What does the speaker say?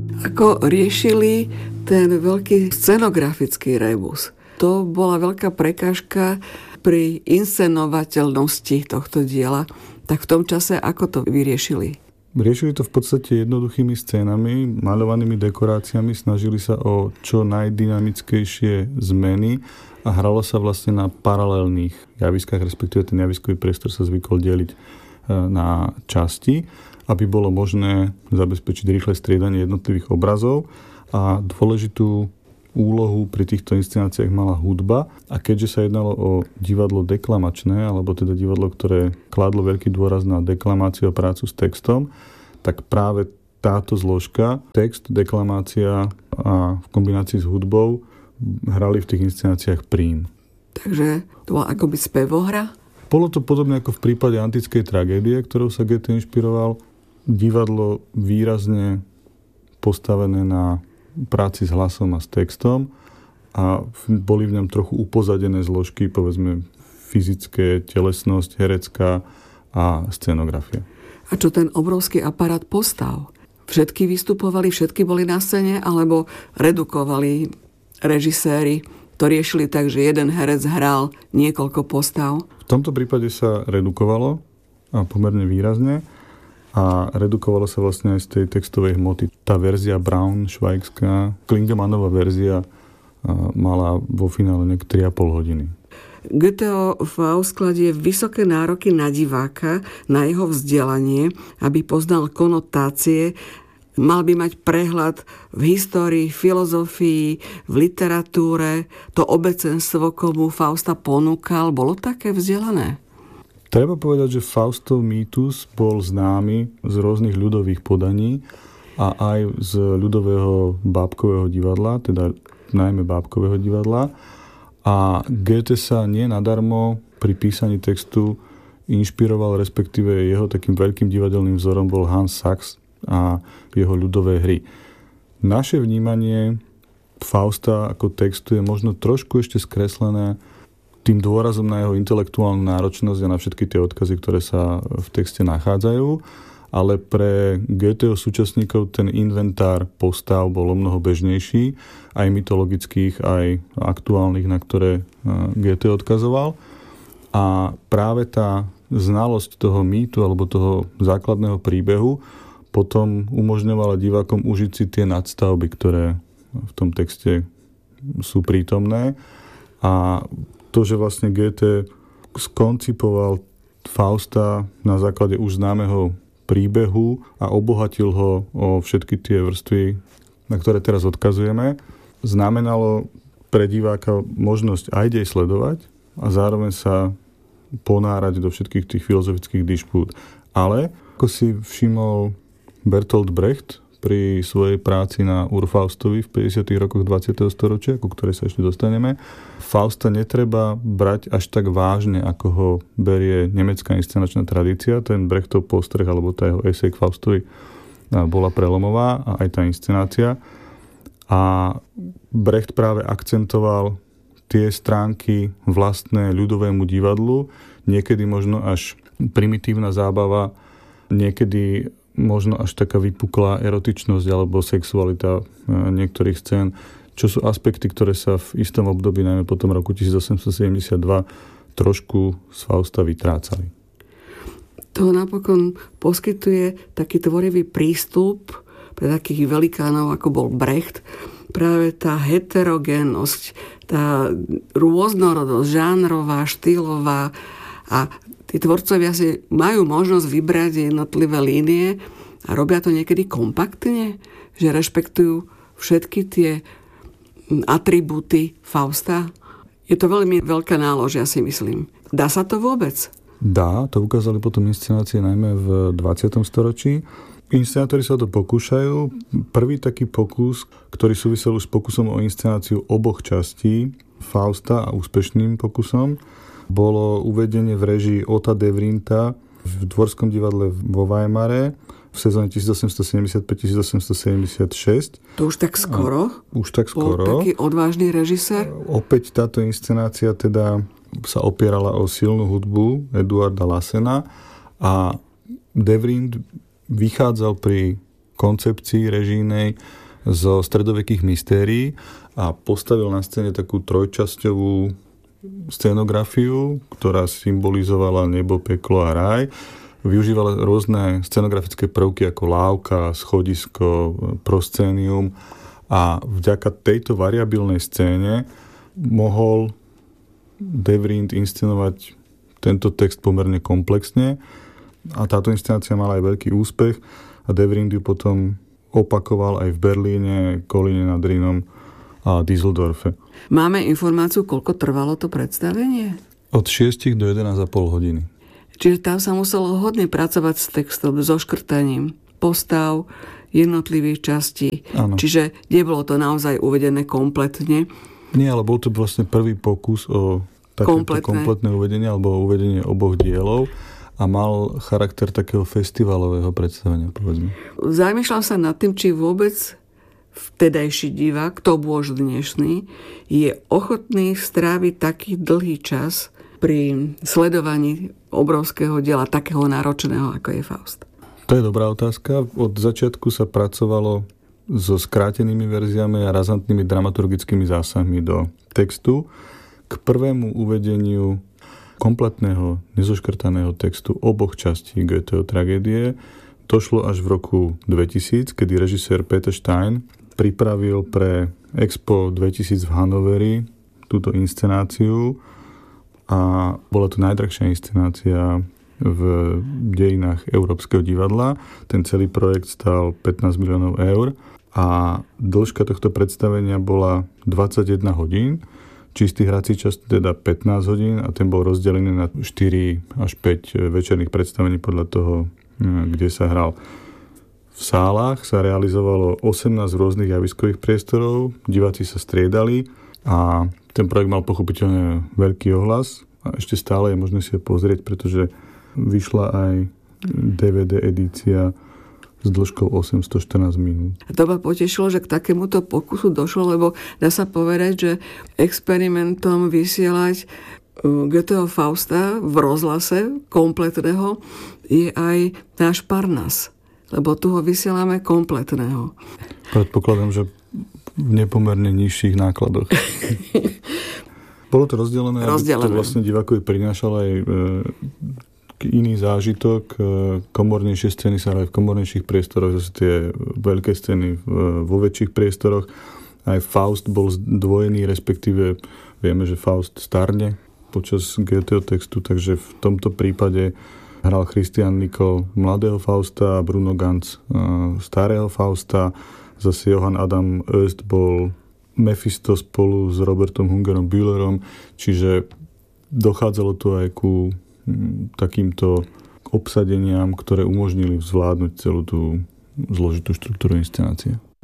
Ako riešili ten veľký scenografický rebus? To bola veľká prekážka pri inscenovateľnosti tohto diela. Tak v tom čase ako to vyriešili? Riešili to v podstate jednoduchými scénami, maľovanými dekoráciami, snažili sa o čo najdynamickejšie zmeny a hralo sa vlastne na paralelných javiskách, respektíve ten javiskový priestor sa zvykol deliť na časti, aby bolo možné zabezpečiť rýchle striedanie jednotlivých obrazov a dôležitú úlohu pri týchto inscenáciách mala hudba a keďže sa jednalo o divadlo deklamačné, alebo teda divadlo, ktoré kládlo veľký dôraz na deklamáciu a prácu s textom, tak práve táto zložka, text, deklamácia a v kombinácii s hudbou hrali v tých inscenáciách prím. Takže to bola akoby spevohra? Bolo to podobne ako v prípade antickej tragédie, ktorou sa Goethe inšpiroval. Divadlo výrazne postavené na práci s hlasom a s textom a boli v ňom trochu upozadené zložky, povedzme fyzické, telesnosť, herecká a scenografia. A čo ten obrovský aparát postav? Všetky vystupovali, všetky boli na scéne, alebo redukovali režiséri? To riešili tak, že jeden herec hral niekoľko postav? V tomto prípade sa redukovalo a pomerne výrazne. A redukovalo sa vlastne aj z tej textovej hmoty. Tá verzia braunschweigská, Klingemannova verzia mala vo finále nejak 3,5 hodiny. Goetheho Faust kladie vysoké nároky na diváka, na jeho vzdelanie, aby poznal konotácie, mal by mať prehľad v histórii, filozofii, v literatúre, to obecenstvo, komu Fausta ponúkal, bolo také vzdelané? Treba povedať, že Faustov mýtus bol známy z rôznych ľudových podaní a aj z ľudového bábkového divadla, teda najmä bábkového divadla. A Goethe sa nie nadarmo pri písaní textu inšpiroval, respektíve jeho takým veľkým divadelným vzorom bol Hans Sachs a jeho ľudové hry. Naše vnímanie Fausta ako textu je možno trošku ešte skreslené tým dôrazom na jeho intelektuálnu náročnosť a na všetky tie odkazy, ktoré sa v texte nachádzajú, ale pre Goetheho súčasníkov ten inventár postav bol mnoho bežnejší, aj mytologických, aj aktuálnych, na ktoré Goethe odkazoval. A práve tá znalosť toho mýtu alebo toho základného príbehu potom umožňovala divákom užiť si tie nadstavby, ktoré v tom texte sú prítomné. A to, že vlastne Goethe skoncipoval Fausta na základe už známeho príbehu a obohatil ho o všetky tie vrstvy, na ktoré teraz odkazujeme, znamenalo pre diváka možnosť aj dej sledovať a zároveň sa ponárať do všetkých tých filozofických dišpút. Ale, ako si všimol Bertolt Brecht pri svojej práci na Urfaustovi v 50. rokoch 20. storočia, ku ktorej sa ešte dostaneme, Fausta netreba brať až tak vážne, ako ho berie nemecká inscenačná tradícia. Ten Brechtov postreh, alebo tá jeho esej k Faustovi bola prelomová a aj tá inscenácia. A Brecht práve akcentoval tie stránky vlastné ľudovému divadlu, niekedy možno až primitívna zábava, niekedy možno až taká vypuklá erotičnosť alebo sexualita niektorých scén, čo sú aspekty, ktoré sa v istom období, najmä po tom roku 1872, trošku z Fausta vytrácali. To napokon poskytuje taký tvorivý prístup pre takých velikánov, ako bol Brecht, práve tá heterogénnosť, tá rôznorodosť, žánrová, štýlová a tí tvorcovia si majú možnosť vybrať jednotlivé línie a robia to niekedy kompaktne, že rešpektujú všetky tie atribúty Fausta. Je to veľmi veľká nálož, ja si myslím. Dá sa to vôbec? Dá, to ukázali potom inscenácie najmä v 20. storočí. Inscenátori sa to pokúšajú. Prvý taký pokus, ktorý súvisel už s pokusom o inscenáciu oboch častí Fausta a úspešným pokusom, bolo uvedenie v režii Ota de Vrinta v Dvorskom divadle vo Weimare v sezóne 1875-1876. To už tak skoro? Už tak skoro. Bol taký odvážny režisér? Opäť táto inscenácia teda sa opierala o silnú hudbu Eduarda Lassena a de Vrind vychádzal pri koncepcii režijnej zo stredovekých mystérií a postavil na scéne takú trojčasťovú scenografiu, ktorá symbolizovala nebo, peklo a raj. Využívala rôzne scenografické prvky ako lávka, schodisko, proscénium a vďaka tejto variabilnej scéne mohol De Vriend inscenovať tento text pomerne komplexne a táto inscenácia mala aj veľký úspech a De Vriend ju potom opakoval aj v Berlíne, Kolíne nad Rýnom a Düsseldorfe. Máme informáciu, koľko trvalo to predstavenie? Od 6 do 11,5 hodiny. Čiže tam sa muselo hodne pracovať s textom, so škrtaním postav, jednotlivých častí. Áno. Čiže nebolo to naozaj uvedené kompletne. Nie, ale bol to vlastne prvý pokus o takéto kompletné uvedenie alebo uvedenie oboch dielov a mal charakter takého festivalového predstavenia, povedzme. Zamýšľam sa nad tým, či vôbec vtedajší divák, to bôž dnešný, je ochotný stráviť taký dlhý čas pri sledovaní obrovského diela, takého náročného, ako je Faust. To je dobrá otázka. Od začiatku sa pracovalo so skrátenými verziami a razantnými dramaturgickými zásahmi do textu. K prvému uvedeniu kompletného, nezoškrtaného textu oboch častí Goetheho tragédie došlo až v roku 2000, kedy režisér Peter Stein pripravil pre Expo 2000 v Hannoveri túto inscenáciu a bola to najdrahšia inscenácia v dejinách Európskeho divadla. Ten celý projekt stál 15 miliónov eur a dĺžka tohto predstavenia bola 21 hodín. Čistý hrací čas teda 15 hodín a ten bol rozdelený na 4 až 5 večerných predstavení podľa toho, kde sa hral. V sálach sa realizovalo 18 rôznych javiskových priestorov, diváci sa striedali a ten projekt mal pochopiteľne veľký ohlas a ešte stále je možné si ho pozrieť, pretože vyšla aj DVD edícia s dĺžkou 814 minút. To ma potešilo, že k takémuto pokusu došlo, lebo dá sa povedať, že experimentom vysielať Goetheho Fausta v rozhlase kompletného je aj náš Parnas, lebo tu ho vysielame kompletného. Predpokladám, že v nepomerne nižších nákladoch. Bolo to rozdelené. To vlastne divákovi prinášalo aj iný zážitok. Komornejšie scény sa hrajú v komornejších priestoroch, zase tie veľké scény vo väčších priestoroch. Aj Faust bol zdvojený, respektíve vieme, že Faust starne počas Goetheho textu, takže v tomto prípade hral Christian Nicol mladého Fausta a Bruno Ganz starého Fausta. Zase Johann Adam Oest bol Mephisto spolu s Robertom Hungerom Büllerom, čiže dochádzalo tu aj ku takýmto obsadeniam, ktoré umožnili zvládnuť celú tú zložitú štruktúru inscenácie.